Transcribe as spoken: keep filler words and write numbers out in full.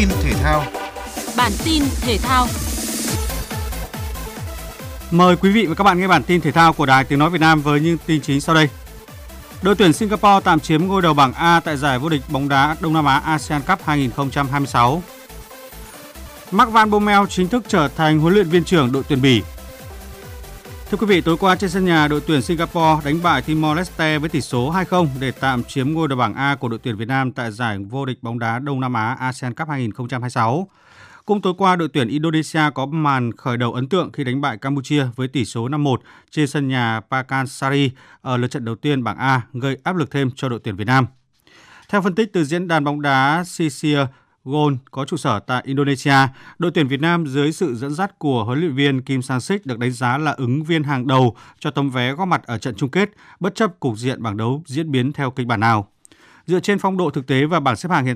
tin thể thao. Bản tin thể thao. Mời quý vị và các bạn nghe bản tin thể thao của Đài Tiếng nói Việt Nam với những tin chính sau đây. Đội tuyển Singapore tạm chiếm ngôi đầu bảng A tại giải vô địch bóng đá Đông Nam Á ASEAN Cup hai không hai sáu. Mark Van Bommel chính thức trở thành huấn luyện viên trưởng đội tuyển Bỉ. Thưa quý vị, tối qua trên sân nhà, đội tuyển Singapore đánh bại Timor-Leste với tỷ số hai không để tạm chiếm ngôi đầu bảng A của đội tuyển Việt Nam tại giải vô địch bóng đá Đông Nam Á ASEAN Cup hai không hai sáu. Cũng tối qua, đội tuyển Indonesia có màn khởi đầu ấn tượng khi đánh bại Campuchia với tỷ số năm một trên sân nhà Pakansari ở lượt trận đầu tiên bảng A, gây áp lực thêm cho đội tuyển Việt Nam. Theo phân tích từ diễn đàn bóng đá Asia Gold có trụ sở tại Indonesia, đội tuyển Việt Nam dưới sự dẫn dắt của huấn luyện viên Kim Sang-sik được đánh giá là ứng viên hàng đầu cho tấm vé góp mặt ở trận chung kết, bất chấp cục diện bảng đấu diễn biến theo kịch bản nào. Dựa trên phong độ thực tế và bảng xếp hạng hiện